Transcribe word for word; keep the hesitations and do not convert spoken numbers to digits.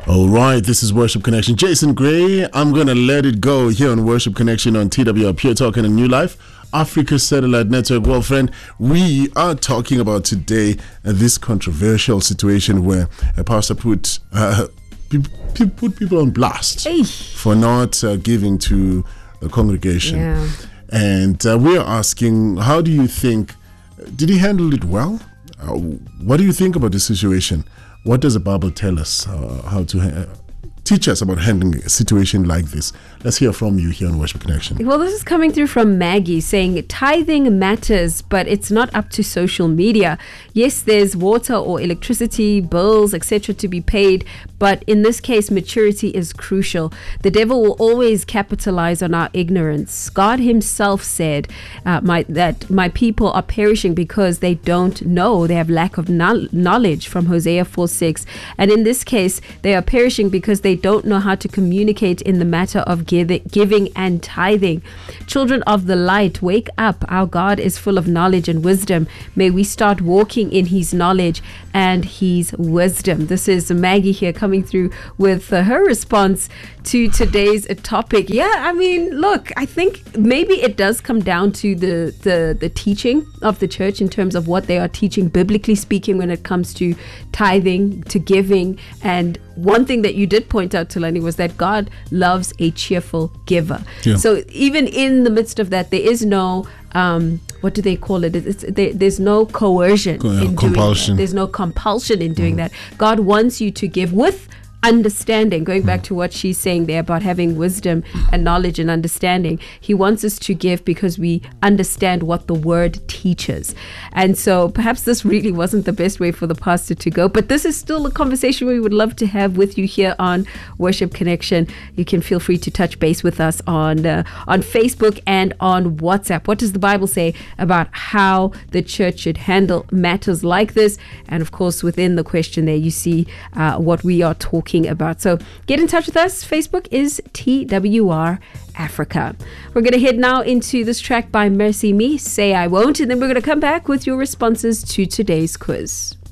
All right, this is Worship Connection. Jason Gray, I'm going to let it go here on Worship Connection on T W R Pure Talk and a New Life, Africa Satellite Network. Well, friend, we are talking about today uh, this controversial situation where a pastor put, uh, pe- pe- put people on blast Hey. for not uh, giving to the congregation. Yeah. And uh, we're asking, how do you think, did he handle it well? Uh, what do you think about the situation? What does the Bible tell us uh, how to ha- teach us about handling a situation like this? Let's hear from you here on Worship Connection. Well, this is coming through from Maggie saying tithing matters, but it's not up to social media. Yes, there's water or electricity, bills, et cetera to be paid, but in this case, maturity is crucial. The devil will always capitalize on our ignorance. God himself said uh, my, that my people are perishing because they don't know. They have lack of no- knowledge from Hosea four six. And in this case, they are perishing because they don't know how to communicate in the matter of giving and tithing. Children of the light, wake up. Our God is full of knowledge and wisdom. May we start walking in his knowledge and his wisdom. This is Maggie here coming through with uh, her response to today's uh, topic. Yeah, I mean, look, I think maybe it does come down to the, the, the teaching of the church in terms of what they are teaching, biblically speaking, when it comes to tithing, to giving. And one thing that you did point out, Tulani, was that God loves a cheerful giver. Yeah. So even in the midst of that, there is no um, what do they call it? It's, there, there's no coercion Co- in compulsion. doing that. There's no compulsion in doing mm. that. God wants you to give with understanding. Going back to what she's saying there about having wisdom and knowledge and understanding, he wants us to give because we understand what the word teaches. And so perhaps this really wasn't the best way for the pastor to go, but this is still a conversation we would love to have with you here on Worship Connection. You can feel free to touch base with us on uh, on Facebook and on WhatsApp. What does the Bible say about how the church should handle matters like this? And of course, within the question there, you see uh, what we are talking about. So get in touch with us. Facebook is T W R Africa. We're going to head now into this track by Mercy Me, Say I Won't, and then we're going to come back with your responses to today's quiz.